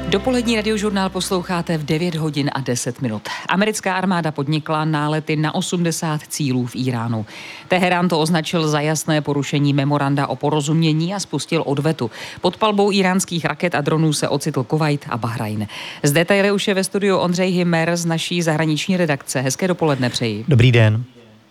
Dopolední radiožurnál posloucháte v 9 hodin a 10 minut. Americká armáda podnikla nálety na 80 cílů v Íránu. Teherán to označil za jasné porušení memoranda o porozumění a spustil odvetu. Pod palbou íránských raket a dronů se ocitl Kuvajt a Bahrajn. Z detaily už je ve studiu Ondřej Hymer z naší zahraniční redakce. Hezké dopoledne přeji. Dobrý den.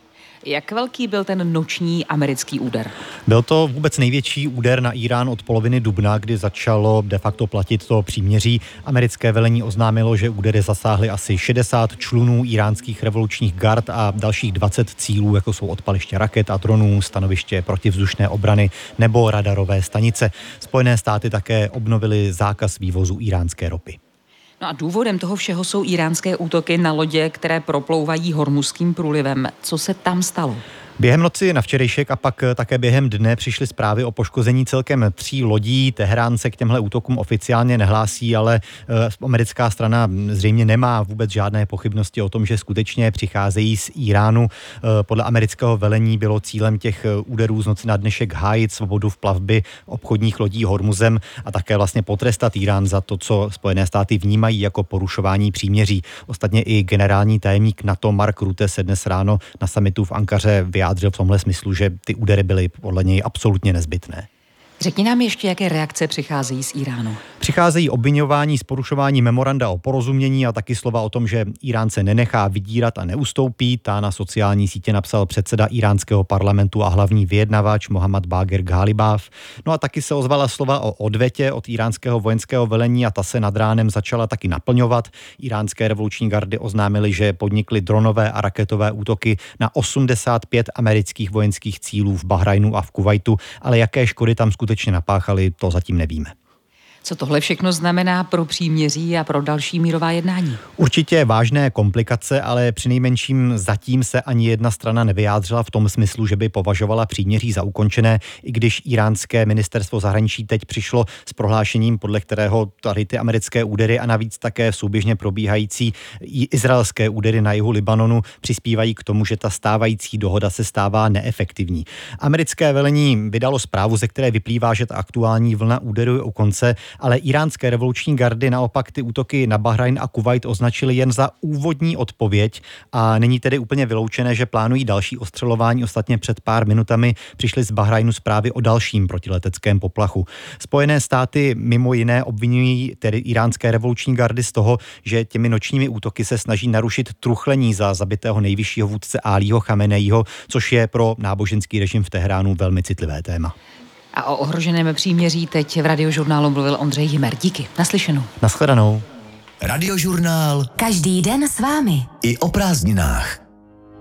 Jak velký byl ten noční americký úder? Byl to vůbec největší úder na Írán od poloviny dubna, kdy začalo de facto platit to příměří. Americké velení oznámilo, že údery zasáhly asi 60 člunů íránských revolučních gard a dalších 20 cílů, jako jsou odpaliště raket a dronů, stanoviště protivzdušné obrany nebo radarové stanice. Spojené státy také obnovily zákaz vývozu íránské ropy. No a důvodem toho všeho jsou íránské útoky na lodě, které proplouvají Hormuzským průlivem. Co se tam stalo? Během noci na včerejšek a pak také během dne přišly zprávy o poškození celkem 3 lodí. Teherán se k těmhle útokům oficiálně nehlásí, ale americká strana zřejmě nemá vůbec žádné pochybnosti o tom, že skutečně přicházejí z Iránu. Podle amerického velení bylo cílem těch úderů z noci na dnešek hájit svobodu v plavbě obchodních lodí Hormuzem a také vlastně potrestat Irán za to, co Spojené státy vnímají jako porušování příměří. Ostatně i generální tajemník NATO Mark Rutte se dnes ráno na summitu v Ankaře vyjádřil v tomhle smyslu, že ty údery byly podle něj absolutně nezbytné. Řekni nám ještě, jaké reakce přicházejí z Iránu. Přicházejí obviňování z porušování memoranda o porozumění a taky slova o tom, že Irán se nenechá vydírat a neustoupí. Ta na sociální sítě napsal předseda iránského parlamentu a hlavní vyjednavač Mohammad Bagher Ghalibaf. No a taky se ozvala slova o odvetě od iránského vojenského velení a ta se nad ránem začala taky naplňovat. Iránské revoluční gardy oznámily, že podnikly dronové a raketové útoky na 85 amerických vojenských cílů v Bahrajnu a v Kuvajtu, ale jaké škody tam skutečně napáchali, to zatím nevíme. Co tohle všechno znamená pro příměří a pro další mírová jednání? Určitě vážné komplikace, ale přinejmenším zatím se ani jedna strana nevyjádřila v tom smyslu, že by považovala příměří za ukončené, i když iránské ministerstvo zahraničí teď přišlo s prohlášením, podle kterého tady ty americké údery a navíc také souběžně probíhající izraelské údery na jihu Libanonu přispívají k tomu, že ta stávající dohoda se stává neefektivní. Americké velení vydalo zprávu, ze které vyplývá, že ta aktuální vlna úderů je u konce, ale iránské revoluční gardy naopak ty útoky na Bahrajn a Kuvajt označili jen za úvodní odpověď a není tedy úplně vyloučené, že plánují další ostřelování. Ostatně před pár minutami přišly z Bahrajnu zprávy o dalším protileteckém poplachu. Spojené státy mimo jiné obvinují tedy iránské revoluční gardy z toho, že těmi nočními útoky se snaží narušit truchlení za zabitého nejvyššího vůdce Alího Chameneího, což je pro náboženský režim v Teheránu velmi citlivé téma. A o ohroženém příměří teď v radiožurnálu mluvil Ondřej Hymer. Díky. Naslyšenou. Nashledanou. Radiožurnál. Každý den s vámi. I o prázdninách.